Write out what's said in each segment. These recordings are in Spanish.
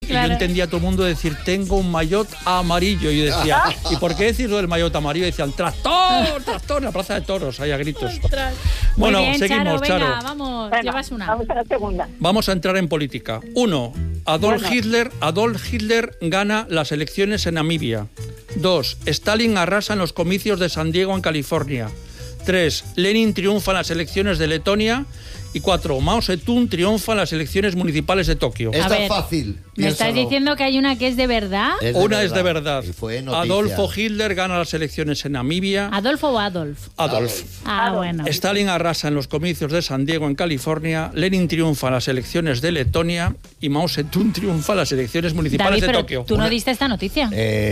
Claro. Y yo entendía a todo el mundo decir, tengo un maillot amarillo. Y yo decía, ¿y por qué decir lo del maillot amarillo? Y decían, tractor, tractor, en la plaza de toros, ahí a gritos. Ostras. Bueno, Muy bien, seguimos, Charo. Charo. Venga, vamos, Venga, llevas una. Vamos a la segunda. Vamos a entrar en política. 1. Adolf Hitler gana las elecciones en Namibia. 2. Stalin arrasa en los comicios de San Diego, en California. 3. Lenin triunfa en las elecciones de Letonia. Y 4. Mao Zedong triunfa en las elecciones municipales de Tokio. Esta ver, es fácil. ¿Me estás piénsalo. diciendo que hay una que es de verdad? Una es de verdad. Y fue noticia. Adolfo Hitler gana las elecciones en Namibia. ¿Adolfo o Adolf? Adolf. Ah, bueno. Stalin arrasa en los comicios de San Diego, en California. Lenin triunfa en las elecciones de Letonia. Y Mao Zedong triunfa en las elecciones municipales David, de pero Tokio. tú no diste esta noticia.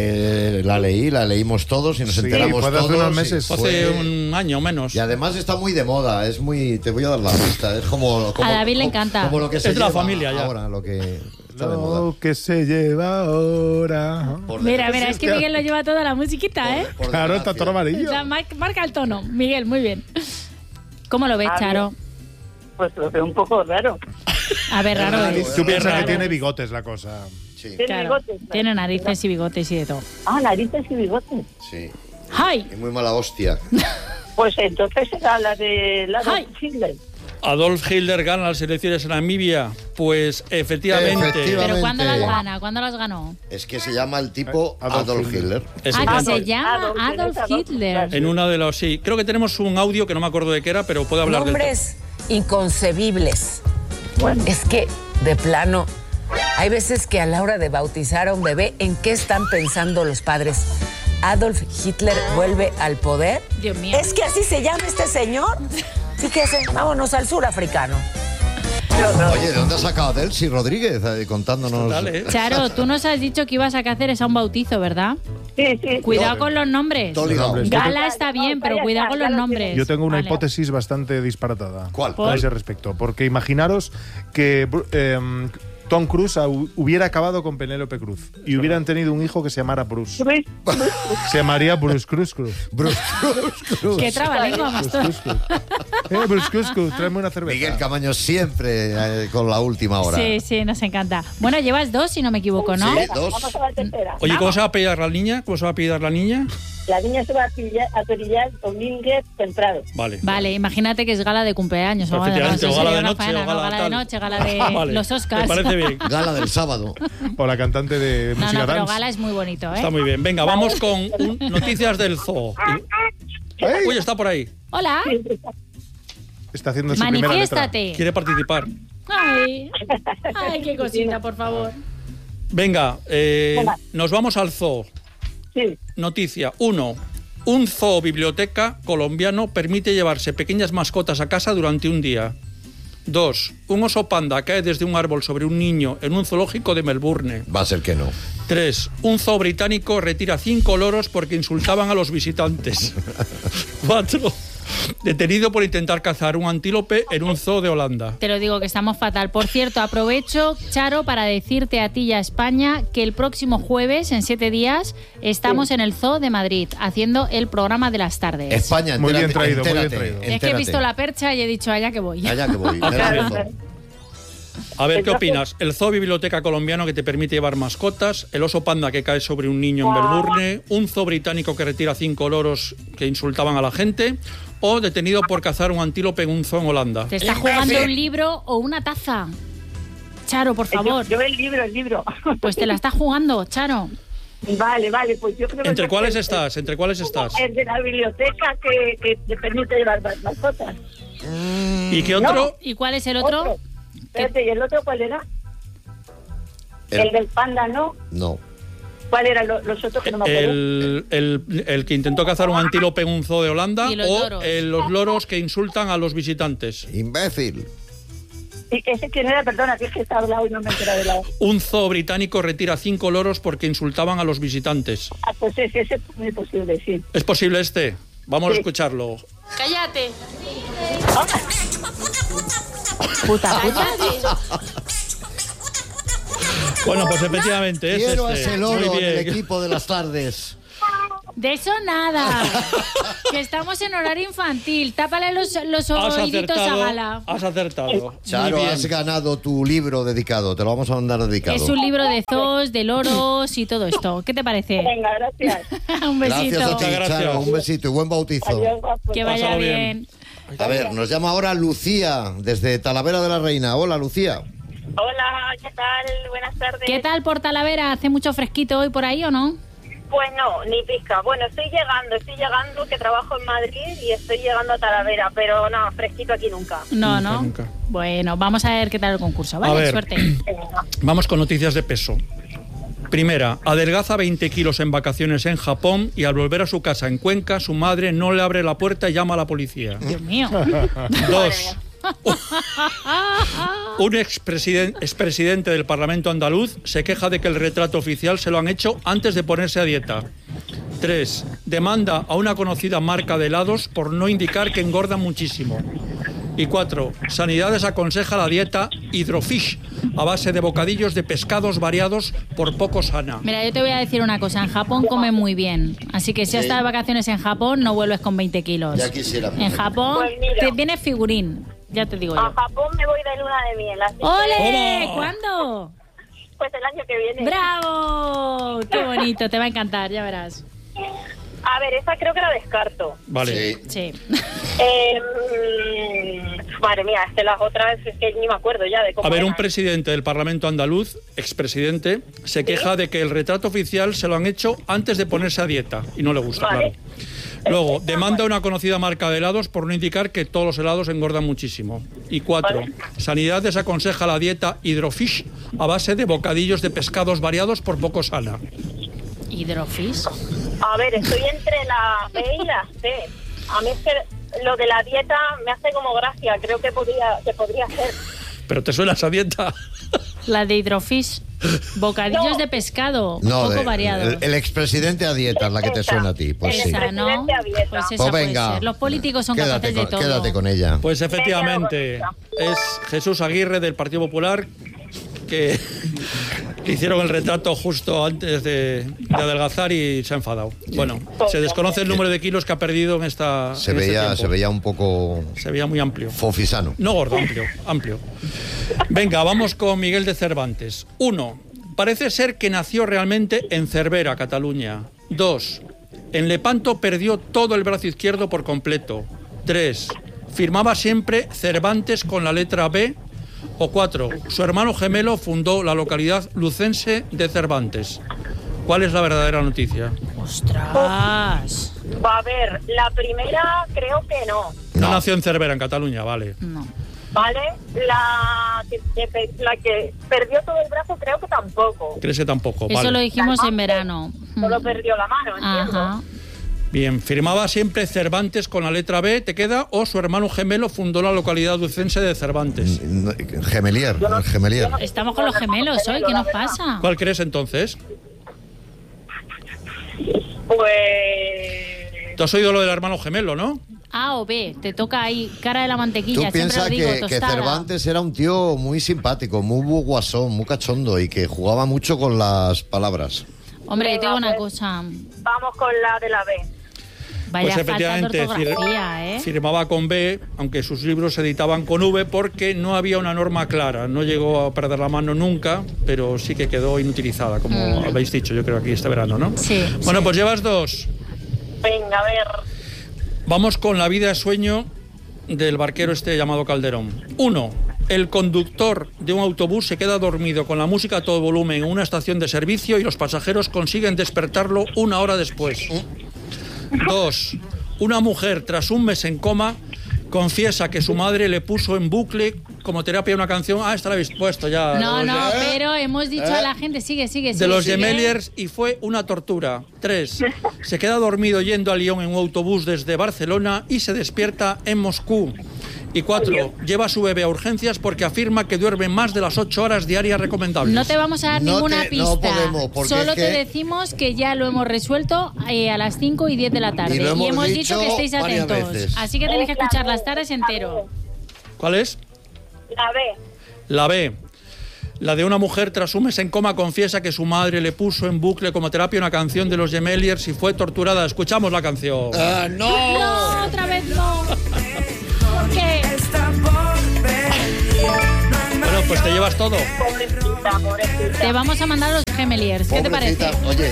La leímos todos y nos enteramos fue hace todos. unos y meses. fue- Hace un año o menos. Y además está muy de moda, es muy... Te voy a dar la pista, es como A David le encanta. Como lo que se Es de la lleva familia ya. ahora, lo que está de moda. Lo que se lleva ahora. Por Mira, desgracia. mira, es que Miguel lo lleva toda la musiquita, ¿eh? Por Claro, está desgracia. todo amarillo. O sea, marca el tono. Miguel, muy bien. ¿Cómo lo ves, Charo? Pues lo veo un poco raro. A ver, raro raro, es. Tú piensas Raro que tiene es. bigotes la cosa. Sí, Tiene Claro, bigotes, ¿no? tiene narices y bigotes y de todo. Ah, narices y bigotes. sí. ¡Ay! Y muy mala hostia. Pues entonces era la de Ay. Hitler. Adolf Hitler gana las elecciones en Namibia. Pues efectivamente. ¿Pero cuándo las Efectivamente. gana? ¿Cuándo las ganó? Es que se llama el tipo Adolf Adolf Hitler. Es Ah, que Adolf. se llama Adolf Adolf Hitler. En una de los... Sí, creo que tenemos un audio que no me acuerdo de qué era, pero puede hablar del... Nombres inconcebibles. Es que, de plano, hay veces que a la hora de bautizar a un bebé, ¿en qué están pensando los padres? ¿Adolf Hitler vuelve al poder? Dios mío. ¿Es que así se llama este señor? Fíjese, vámonos al sur africano. Oye, ¿de dónde has sacado a Delcy Rodríguez contándonos? Dale, ¿eh? Charo, tú nos has dicho que ibas a hacer esa un bautizo, ¿verdad? Sí, sí. Cuidado con los nombres. Todo ligado. Nombres. Gala está bien, pero cuidado con los nombres. Yo tengo una Vale. hipótesis bastante disparatada. ¿Cuál? A ese respecto. Porque imaginaros que Tom Cruise hubiera acabado con Penélope Cruz y hubieran tenido un hijo que se llamara Bruce. Se llamaría Bruce Cruz. Bruce Cruz. Qué trabalengua más todo. Bruce Cruz, tráeme una cerveza. Miguel Camaño siempre con la última hora. Sí, sí, nos encanta. Bueno, llevas 2, si no me equivoco, ¿no? Sí, dos. Vamos a la tercera. Oye, ¿cómo se va a apellidar la niña? ¿Cómo se va a apellidar la niña? La niña se va a perillar Domínguez Temprano. Vale. Vale, imagínate que es gala de cumpleaños o gala de, Efectivamente, o gala de una noche, faena, o no, gala gala de tal. noche, gala de Vale, los Oscars. Me parece bien. Gala del sábado. O la cantante de No, música no, pero dance. gala es muy bonito, ¿eh? Está muy bien. Venga, vamos con noticias del zoo. Uy, está por ahí. Hola, Está haciendo su primera letra. manifiéstate. Quiere participar. Ay, ay, qué cosita, por favor. Venga, nos vamos al zoo. Sí. Noticia 1. Un zoo biblioteca colombiano permite llevarse pequeñas mascotas a casa durante un día. 2. Un oso panda cae desde un árbol sobre un niño en un zoológico de Melbourne. Va a ser que no. 3. Un zoo británico retira 5 loros porque insultaban a los visitantes. 4. Detenido por intentar cazar un antílope en un zoo de Holanda. Te lo digo que estamos fatal. Por cierto, aprovecho, Charo, para decirte a ti y a España que el próximo jueves, en 7 días, estamos en el Zoo de Madrid haciendo el programa de las tardes. España, Muy bien entérate, traído, muy bien entérate, traído. Es que he visto la percha y he dicho, allá que voy. Allá que voy. me da Claro, razón. A ver, ¿qué opinas? El zoo biblioteca colombiano que te permite llevar mascotas, el oso panda que cae sobre un niño en Melbourne, un zoo británico que retira 5 loros que insultaban a la gente, o detenido por cazar un antílope en un zoo en Holanda. ¿Te está jugando un libro o una taza? Charo, por favor. Yo el libro. Pues te la está jugando, Charo. Vale, pues yo creo que... ¿Entre cuáles estás? ¿Entre cuáles estás? El de la biblioteca que te permite llevar mascotas. ¿Y qué otro? ¿Y cuál es el otro? Espérate, ¿y el otro cuál era? El del panda, ¿no? No. ¿Cuál eran los otros que no me acuerdo? El que intentó cazar un antílope en un zoo de Holanda Y los o loros. los loros que insultan a los visitantes. Imbécil. ¿Y ese quién era? Perdona, que es que está hablado y no me he enterado de la... Un zoo británico retira 5 loros porque insultaban a los visitantes. Ah, pues ese es muy posible, sí. ¿Es posible este? Vamos a escucharlo. ¡Cállate! Puta. Bueno, pues efectivamente es Quiero a este. ese loro Muy en el bien. equipo de las tardes. De eso nada. Que estamos en horario infantil. Tápale los oíditos a Gala. Has acertado. Charo, has ganado tu libro dedicado. Te lo vamos a mandar dedicado. Es un libro de zoos, de loros y todo esto. ¿Qué te parece? Venga, gracias. Un besito. Gracias a ti, Gracias. Charo. Un besito y buen bautizo. Adiós, guapos. Que vaya Pásalo bien. A ver, nos llama ahora Lucía, desde Talavera de la Reina. Hola, Lucía. Hola, ¿qué tal? Buenas tardes. ¿Qué tal por Talavera? ¿Hace mucho fresquito hoy por ahí o no? Pues no, ni pizca. Bueno, estoy llegando, que trabajo en Madrid y estoy llegando a Talavera, pero no, fresquito aquí nunca. No, ¿no? Nunca. Bueno, vamos a ver qué tal el concurso, A ¿vale? ver. Suerte. Vamos con noticias de peso. Primera, adelgaza 20 kilos en vacaciones en Japón y al volver a su casa en Cuenca, su madre no le abre la puerta y llama a la policía. Dios mío. 2. Un expresidente del Parlamento andaluz se queja de que el retrato oficial se lo han hecho antes de ponerse a dieta. 3. Demanda a una conocida marca de helados por no indicar que engordan muchísimo. Y 4. Sanidades aconseja la dieta Hydrofish a base de bocadillos de pescados variados por poco sana. Mira, yo te voy a decir una cosa. En Japón comen muy bien. Así que si has estado de vacaciones en Japón, no vuelves con 20 kilos. Ya quisiéramos. En Japón Pues mira. te vienes figurín. Ya te digo A yo. Japón me voy de luna de miel. Así que, ¡Ole! ¡Toma! ¿Cuándo? pues el año que viene. ¡Bravo! ¡Qué bonito! Te va a encantar, ya verás. A ver, esa creo que la descarto. Vale. Sí. Sí. Madre mía, es que las otras es que ni me acuerdo ya de cómo A ver, un eran. presidente del Parlamento andaluz, expresidente, se queja de que el retrato oficial se lo han hecho antes de ponerse a dieta y no le gusta, Vale. claro. Luego, demanda a una conocida marca de helados por no indicar que todos los helados engordan muchísimo. Y 4. Vale. Sanidad desaconseja la dieta Hydrofish a base de bocadillos de pescados variados por poco sana. ¿Hidrofish? A ver, estoy entre la B y la C. A mí es que lo de la dieta me hace como gracia. Creo que podría ser. ¿Pero te suena esa dieta? La de hidrofish. Bocadillos No. de pescado. No, poco variados. el expresidente a dieta es la que te Esa. suena a ti. Pues sí. Esa, ¿no? Presidente a dieta. Pues esa Pues puede venga. ser. Los políticos son Quédate capaces de todo. Quédate con ella. Pues efectivamente, es Jesús Aguirre del Partido Popular que hicieron el retrato justo antes de adelgazar y se ha enfadado. Bueno, se desconoce el número de kilos que ha perdido en esta. Se en este veía, tiempo. se veía un poco Se veía muy amplio. fofisano. No gordo, amplio. Venga, vamos con Miguel de Cervantes. 1. Parece ser que nació realmente en Cervera, Cataluña. 2. En Lepanto perdió todo el brazo izquierdo por completo. 3. Firmaba siempre Cervantes con la letra B. O 4. Su hermano gemelo fundó la localidad lucense de Cervantes. ¿Cuál es la verdadera noticia? ¡Ostras! Va a ver, la primera creo que no. No No. nació en Cervera, en Cataluña, vale. No. ¿Vale? La que perdió todo el brazo creo que tampoco. ¿Crees que tampoco? Eso Vale. lo dijimos en verano. Solo perdió la mano, entiendo. Ajá. Bien, firmaba siempre Cervantes con la letra B, ¿te queda? O su hermano gemelo fundó la localidad lucense de Cervantes. Gemelier. Estamos con los gemelos hoy, ¿qué nos pasa? ¿Cuál crees entonces? Pues... ¿Tú has oído lo del hermano gemelo, no? A o B, te toca ahí, cara de la Tú mantequilla, siempre lo piensas digo, que tostada. Cervantes era un tío muy simpático, muy guasón, muy cachondo y que jugaba mucho con las palabras. Hombre, yo te digo una Venga, cosa. Vamos con la de la B. Vaya Pues falta de efectivamente ortografía, ¿eh? firmaba con B, aunque sus libros se editaban con V porque no había una norma clara. No llegó a perder la mano nunca, pero sí que quedó inutilizada, como habéis dicho, yo creo, aquí este verano, ¿no? Sí. Bueno, sí. pues llevas 2. Venga, a ver. Vamos con la vida de sueño del barquero este llamado Calderón. 1. El conductor de un autobús se queda dormido con la música a todo volumen en una estación de servicio y los pasajeros consiguen despertarlo 1 hora después. 2. Una mujer, tras un mes en coma, confiesa que su madre le puso en bucle como terapia una canción. Ah, esta la habéis puesto ya. No, pero hemos dicho a la gente, sigue. De los Gemeliers y fue una tortura. 3. Se queda dormido yendo a Lyon en un autobús desde Barcelona y se despierta en Moscú. Y 4. Lleva a su bebé a urgencias porque afirma que duerme más de las 8 horas diarias recomendables. No te vamos a dar ninguna pista. No podemos, porque Solo es que... te decimos que ya lo hemos resuelto a las 5 y 10 de la tarde. Y lo hemos dicho que estéis varias atentos. veces. Así que tenéis que escuchar las tardes entero. ¿Cuál es? La B. La B. La de una mujer tras un mes en coma confiesa que su madre le puso en bucle como terapia una canción de los Gemeliers y fue torturada. Escuchamos la canción. ¡No! No, otra vez no. ¿Por qué? Bueno, pues te llevas todo. Pobrecita. Te vamos a mandar a los Gemeliers. ¿Qué te parece? Pobrecita. Oye,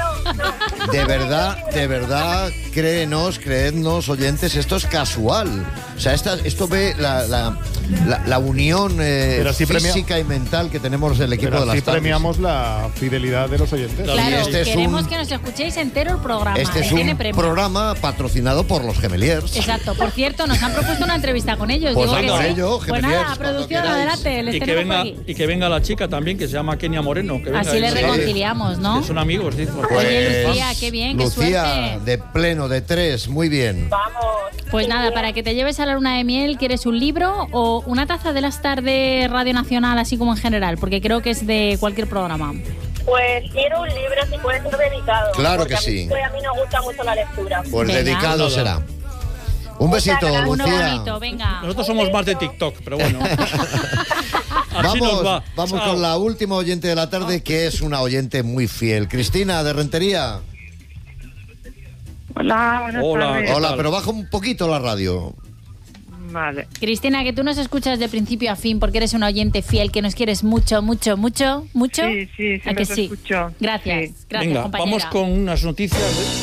de verdad, creednos, oyentes, esto es casual. O sea, esto ve la unión física y mental que tenemos del equipo Pero de las así tardes. premiamos la fidelidad de los oyentes. Claro. Claro, Y este es queremos que nos escuchéis entero el programa. Este es tiene un premio. programa patrocinado por los Gemeliers. Exacto. Por cierto, nos han propuesto una entrevista con ellos. Pues Digo que venga, sí. ello, Pues nada, Gemeliers, producción, cuando queráis. adelante. Les tenemos por aquí. Y que venga la chica también, que se llama Kenia Moreno. Que venga Así le ella. reconciliamos, ¿no? Que son amigos, dice. Oye, Lucía, qué bien, qué Lucía, suerte. de pleno, de 3, muy bien. Vamos. Pues nada, para que te lleves a la luna de miel, ¿quieres un libro o una taza de las tardes Radio Nacional, así como en general? Porque creo que es de cualquier programa. Pues quiero un libro, si puede ser dedicado. Claro porque que sí. A mí nos gusta mucho la lectura. Pues Venga. dedicado será. Un besito, gracias. Uno Lucía. bonito, venga. Nosotros somos más de TikTok, pero bueno. Así nos va. Vamos Chao. con la última oyente de la tarde, que es una oyente muy fiel. Cristina, de Rentería. Hola, buenas Hola. tardes. Hola, tal? pero baja un poquito la radio. Vale. Cristina, que tú nos escuchas de principio a fin porque eres una oyente fiel, que nos quieres mucho, mucho, mucho, mucho. Sí, sí, ¿A siempre que te sí? escucho. Gracias, Sí. gracias, Venga, compañera. vamos con unas noticias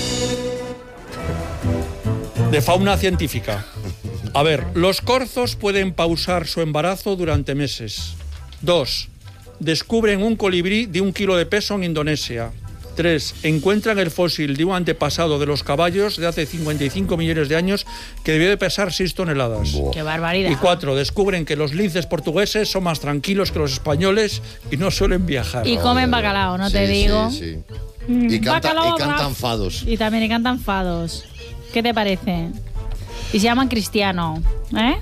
de fauna científica. A ver, los corzos pueden pausar su embarazo durante meses. 2. Descubren un colibrí de 1 kilo de peso en Indonesia. 3. Encuentran el fósil de un antepasado de los caballos de hace 55 millones de años que debió de pesar 6 toneladas. Qué barbaridad. Y 4. Descubren que los linces portugueses son más tranquilos que los españoles y no suelen viajar. Y comen bacalao, no te Sí, digo. Sí, sí. Y Bacalao, cantan Raf. fados. Y también cantan fados. ¿Qué te parece? Y se llaman Cristiano, ¿eh?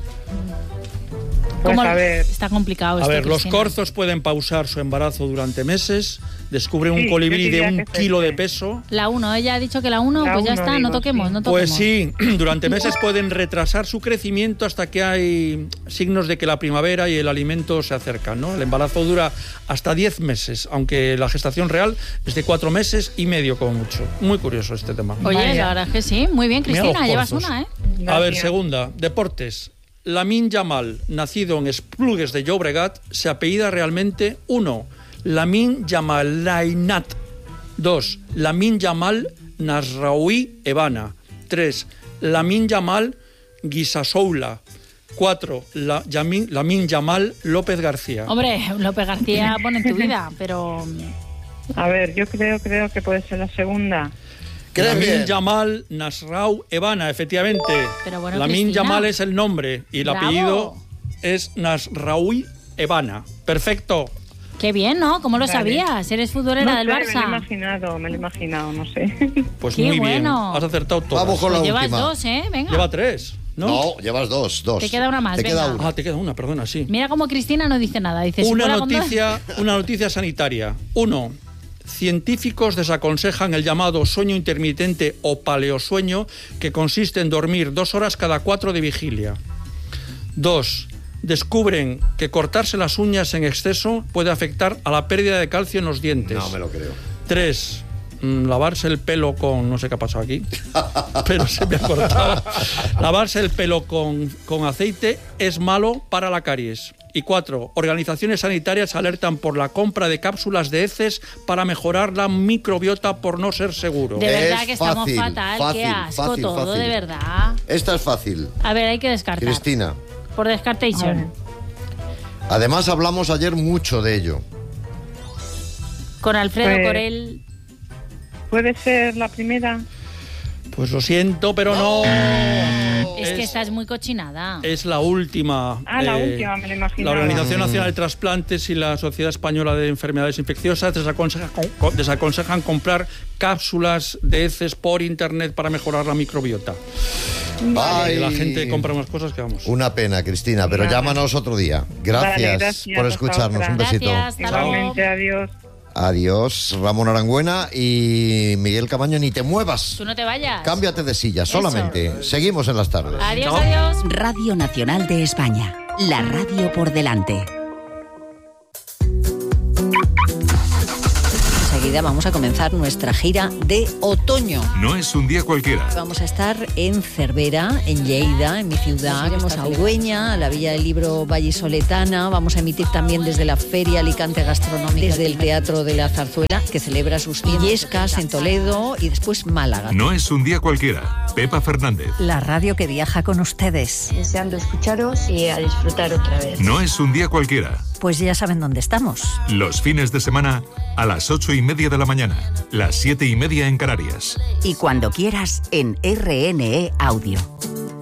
Pues ¿Cómo- a ver. Está complicado A esto, ver, los Cristina. corzos pueden pausar su embarazo durante meses, descubren un Sí, colibrí yo de diría 1 que es kilo de este. peso. La 1, ella ha dicho que la 1, La pues ya uno, está, no digo, toquemos, sí. no toquemos. Pues sí, durante meses pueden retrasar su crecimiento hasta que hay signos de que la primavera y el alimento se acercan, ¿no? El embarazo dura hasta 10 meses, aunque la gestación real es de 4 meses y medio como mucho. Muy curioso este tema. Oye, Vaya. la verdad es que sí. Muy bien, Mira Cristina, los llevas corzos. una, ¿eh? A ver, Gracias. segunda, deportes. Lamine Yamal, nacido en Esplugues de Llobregat, se apellida realmente 1. Lamine Yamal Lainat. 2. Lamine Yamal Nasraoui Evana. 3. Lamine Yamal Guisasoula. 4. Lamine Yamal López García. Hombre, López García pone en tu vida, pero... A ver, yo creo que puede ser la segunda. ¿Crees Lamine bien? Yamal Nasrau Evana, efectivamente. Pero bueno, Lamine Cristina. Yamal es el nombre y el Bravo. apellido es Nasraoui Evana. Perfecto. Qué bien, ¿no? ¿Cómo lo Vale. sabías? Eres futbolera No del sé, Barça. me lo he imaginado, no sé. Pues Qué muy bueno. bien. Has acertado todas. Vamos con Pues la llevas última. 2, ¿eh? Venga. Lleva 3, ¿no? No, llevas dos. Te queda una más, Te queda venga. una. Ah, te queda una, perdona, sí. Mira cómo Cristina no dice nada. Dice, si Una fuera con dos- noticia sanitaria. 1. Científicos desaconsejan el llamado sueño intermitente o paleosueño, que consiste en dormir 2 horas cada 4 de vigilia. 2. Descubren que cortarse las uñas en exceso puede afectar a la pérdida de calcio en los dientes. No me lo creo. 3. Lavarse el pelo con... No sé qué ha pasado aquí, pero se me ha cortado. Lavarse el pelo con aceite es malo para la caries. Y 4. Organizaciones sanitarias alertan por la compra de cápsulas de heces para mejorar la microbiota por no ser seguro. De verdad Es que estamos fácil, fatal. fácil, Qué asco fácil, todo, fácil. de verdad. Esta es fácil. A ver, hay que descartar. Cristina. Por descartation. Además hablamos ayer mucho de ello. Con Alfredo Pues- Corel. ¿Puede ser la primera? Pues lo siento, pero no. Es que estás muy cochinada. Es la última. Ah, la última, me lo La imaginaba. Organización Nacional de Trasplantes y la Sociedad Española de Enfermedades Infecciosas desaconsejan comprar cápsulas de heces por internet para mejorar la microbiota. Ay, La gente compra unas cosas que vamos. Una pena, Cristina, pero Vale. llámanos otro día. Gracias, Vale, gracias, por hasta escucharnos. otra. Un besito. Gracias, hasta luego. Igualmente, adiós. Adiós, Ramón Arangüena y Miguel Camaño. Ni te muevas. Tú no te vayas. Cámbiate de silla, solamente. Seguimos en las tardes. Adiós, Chao. adiós. Radio Nacional de España. La radio por delante. enseguida vamos a comenzar nuestra gira de otoño. No es un día cualquiera. Vamos a estar en Cervera, en Lleida, en mi ciudad. Iremos a Ugüeña, a la Villa del Libro Vallisoletana. Vamos a emitir también desde la Feria Alicante Gastronómica, desde el Teatro de la Zarzuela, que celebra sus Illescas en Toledo, y después Málaga. No es un día cualquiera. Pepa Fernández. La radio que viaja con ustedes. Deseando escucharos y a disfrutar otra vez. No es un día cualquiera. Pues ya saben dónde estamos. Los fines de semana a las 8:30 de la mañana, las 7:30 en Canarias. Y cuando quieras en RNE Audio.